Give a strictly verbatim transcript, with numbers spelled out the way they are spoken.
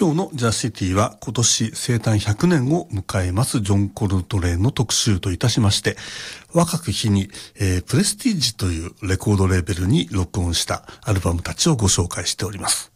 今日のジャズシティは今年生誕ひゃくねんを迎えますジョン・コルトレーンの特集といたしまして、若く日に、えー、プレスティージというレコードレーベルに録音したアルバムたちをご紹介しております。